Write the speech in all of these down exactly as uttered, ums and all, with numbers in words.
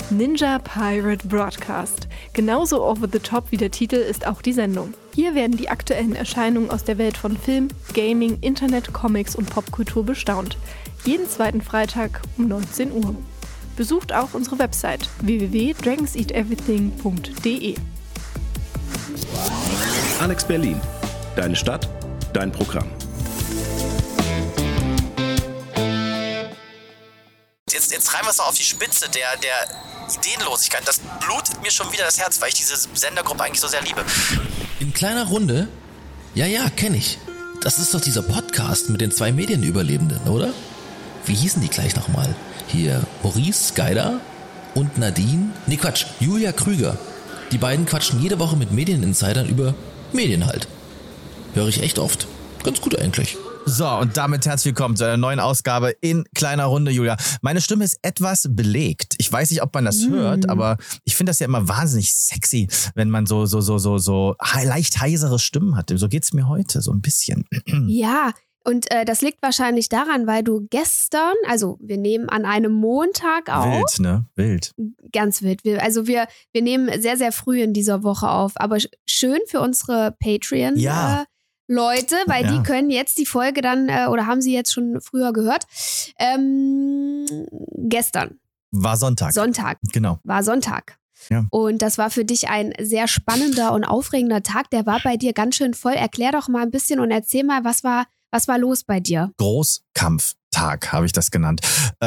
Ninja Pirate Broadcast. Genauso over the top wie der Titel ist auch die Sendung. Hier werden die aktuellen Erscheinungen aus der Welt von Film, Gaming, Internet, Comics und Popkultur bestaunt. Jeden zweiten Freitag um neunzehn Uhr. Besucht auch unsere Website w w w punkt dragons eat everything punkt d e. Alex Berlin. Deine Stadt, dein Programm. Jetzt, jetzt treiben wir es noch auf die Spitze der, der Ideenlosigkeit. Das blutet mir schon wieder das Herz, weil ich diese Sendergruppe eigentlich so sehr liebe. In kleiner Runde? Ja, ja, kenn ich. Das ist doch dieser Podcast mit den zwei Medienüberlebenden, oder? Wie hießen die gleich nochmal? Hier Maurice Geider und Nadine? Nee, Quatsch, Julia Krüger. Die beiden quatschen jede Woche mit Medieninsidern über Medien halt. Höre ich echt oft. Ganz gut eigentlich. So, und damit herzlich willkommen zu einer neuen Ausgabe in kleiner Runde, Julia. Meine Stimme ist etwas belegt. Ich weiß nicht, ob man das mm. hört, aber ich finde das ja immer wahnsinnig sexy, wenn man so, so, so, so, so leicht heisere Stimmen hat. So geht's mir heute, so ein bisschen. Ja, und äh, das liegt wahrscheinlich daran, weil du gestern, also wir nehmen an einem Montag auf. Wild, ne? Wild. Ganz wild. Wir, also wir, wir nehmen sehr, sehr früh in dieser Woche auf. Aber schön für unsere Patreon- ja. äh, Leute, weil ja. die können jetzt die Folge dann, äh, oder haben sie jetzt schon früher gehört. Ähm, gestern. War Sonntag. Sonntag. Genau. War Sonntag. Ja. Und das war für dich ein sehr spannender und aufregender Tag. Der war bei dir ganz schön voll. Erklär doch mal ein bisschen und erzähl mal, was war, was war los bei dir? Großkampftag habe ich das genannt.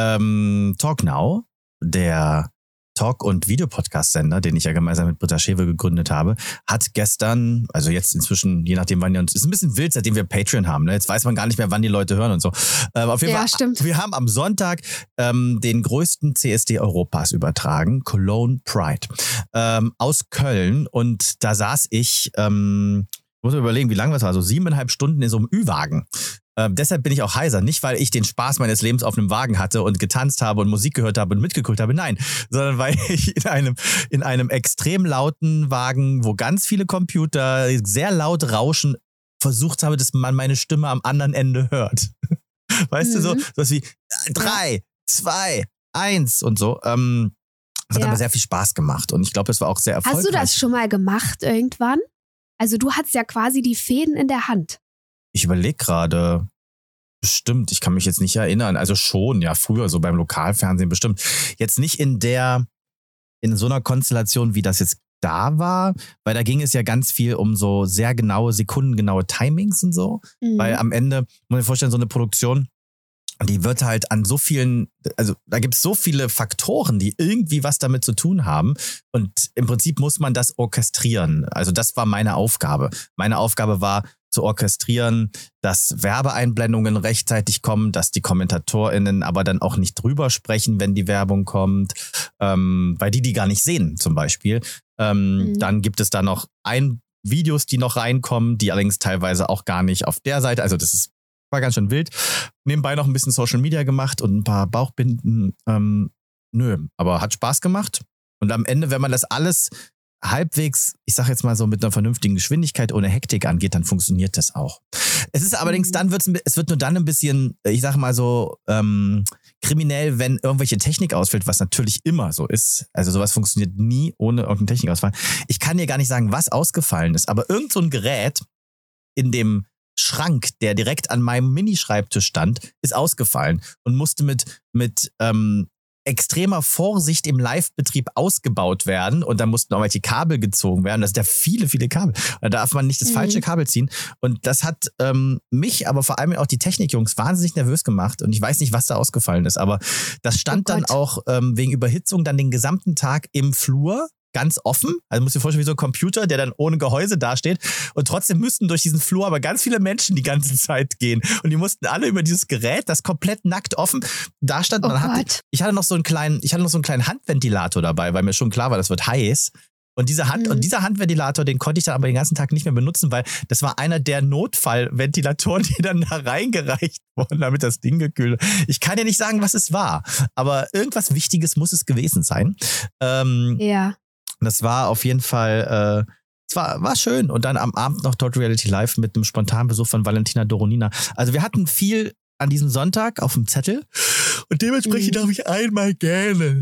Ähm, Talk Now, der Talk- und Videopodcast-Sender, den ich ja gemeinsam mit Britta Schewe gegründet habe, hat gestern, also jetzt inzwischen, je nachdem wann ihr uns, ist ein bisschen wild, seitdem wir Patreon haben, ne? Jetzt weiß man gar nicht mehr, wann die Leute hören und so. Ähm, auf jeden ja, Fall, stimmt. Wir haben am Sonntag ähm, den größten C S D Europas übertragen, Cologne Pride, ähm, aus Köln, und da saß ich, ähm, muss man überlegen, wie lange das war, so siebeneinhalb Stunden in so einem Ü-Wagen. Ähm, deshalb bin ich auch heiser. Nicht, weil ich den Spaß meines Lebens auf einem Wagen hatte und getanzt habe und Musik gehört habe und mitgeguckt habe. Nein, sondern weil ich in einem, in einem extrem lauten Wagen, wo ganz viele Computer sehr laut rauschen, versucht habe, dass man meine Stimme am anderen Ende hört. Weißt mhm. du, so was wie drei, zwei, eins und so. Ähm, das hat ja. aber sehr viel Spaß gemacht und ich glaube, es war auch sehr erfolgreich. Hast du das schon mal gemacht irgendwann? Also du hattest ja quasi die Fäden in der Hand. Ich überlege gerade, bestimmt, ich kann mich jetzt nicht erinnern, also schon, ja, früher so beim Lokalfernsehen bestimmt. Jetzt nicht in der, in so einer Konstellation, wie das jetzt da war, weil da ging es ja ganz viel um so sehr genaue, sekundengenaue Timings und so, mhm. weil am Ende, muss man sich vorstellen, so eine Produktion, die wird halt an so vielen, also da gibt es so viele Faktoren, die irgendwie was damit zu tun haben, und im Prinzip muss man das orchestrieren. Also das war meine Aufgabe. Meine Aufgabe war zu orchestrieren, dass Werbeeinblendungen rechtzeitig kommen, dass die KommentatorInnen aber dann auch nicht drüber sprechen, wenn die Werbung kommt, ähm, weil die die gar nicht sehen zum Beispiel. Ähm, mhm. Dann gibt es da noch ein Videos, die noch reinkommen, die allerdings teilweise auch gar nicht auf der Seite, also das ist war ganz schön wild. Nebenbei noch ein bisschen Social Media gemacht und ein paar Bauchbinden. Ähm, nö, aber hat Spaß gemacht. Und am Ende, wenn man das alles halbwegs, ich sag jetzt mal so mit einer vernünftigen Geschwindigkeit ohne Hektik angeht, dann funktioniert das auch. Es ist allerdings, dann wird's, es wird nur dann ein bisschen, ich sag mal so, ähm, kriminell, wenn irgendwelche Technik ausfällt, was natürlich immer so ist. Also sowas funktioniert nie ohne irgendeinen Technikausfall. Ich kann dir gar nicht sagen, was ausgefallen ist, aber irgend so ein Gerät in dem Schrank, der direkt an meinem Mini-Schreibtisch stand, ist ausgefallen und musste mit, mit ähm, extremer Vorsicht im Live-Betrieb ausgebaut werden, und da mussten auch welche Kabel gezogen werden. Das sind ja viele, viele Kabel. Da darf man nicht das mhm. falsche Kabel ziehen. Und das hat ähm, mich, aber vor allem auch die Technikjungs wahnsinnig nervös gemacht. Und ich weiß nicht, was da ausgefallen ist. Aber das stand oh dann auch ähm, wegen Überhitzung dann den gesamten Tag im Flur. Ganz offen, also musst du dir vorstellen, wie so ein Computer, der dann ohne Gehäuse dasteht, und trotzdem müssten durch diesen Flur aber ganz viele Menschen die ganze Zeit gehen, und die mussten alle über dieses Gerät, das komplett nackt offen da stand. Oh man hatte, ich hatte noch so einen kleinen, ich hatte noch so einen kleinen Handventilator dabei, weil mir schon klar war, das wird heiß. Und diese Hand, mhm. und dieser Handventilator, den konnte ich dann aber den ganzen Tag nicht mehr benutzen, weil das war einer der Notfallventilatoren, die dann da reingereicht wurden, damit das Ding gekühlt wird. Ich kann ja nicht sagen, was es war, aber irgendwas Wichtiges muss es gewesen sein. Ähm, ja. Das war auf jeden Fall, äh, es war, war schön. Und dann am Abend noch Total Reality Live mit einem spontanen Besuch von Valentina Doronina. Also wir hatten viel an diesem Sonntag auf dem Zettel, und dementsprechend mhm. darf ich einmal gerne